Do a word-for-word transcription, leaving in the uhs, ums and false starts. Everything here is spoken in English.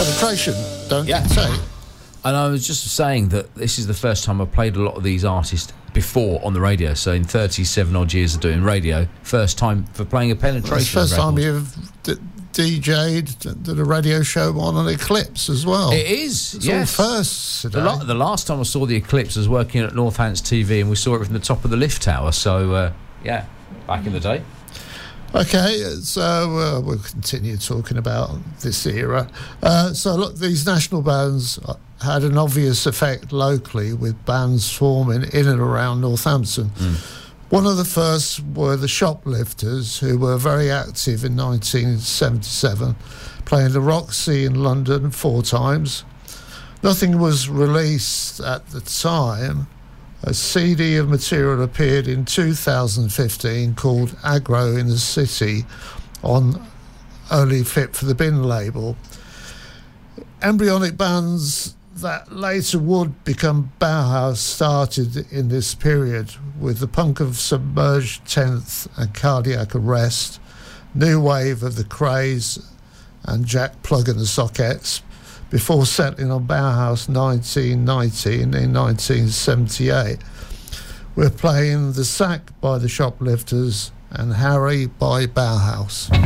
Penetration, don't Yeah. you say? And I was just saying that this is the first time I've played a lot of these artists before on the radio. So in thirty-seven odd years of doing radio, first time for playing a Penetration It's the first time record. you've d- D J'd, did a radio show on an Eclipse as well. It is, It's yes. all firsts today. The, la- the last time I saw the Eclipse was working at Northants T V, and we saw it from the top of the lift tower. So, uh, yeah, back in the day. Okay, so uh, we'll continue talking about this era. Uh, so look, these national bands had an obvious effect locally, with bands forming in and around Northampton. Mm. One of the first were the Shoplifters, who were very active in nineteen seventy-seven, playing the Roxy in London four times. Nothing was released at the time. A C D of material appeared in two thousand fifteen called Aggro in the City on Only Fit for the Bin label. Embryonic bands that later would become Bauhaus started in this period, with the punk of Submerged Tenth and Cardiac Arrest, New Wave of the Craze and Jack Plug and the Sockets, before settling on Bauhaus nineteen ninety and in nineteen seventy-eight. We're playing The Sack by the Shoplifters and Harry by Bauhaus.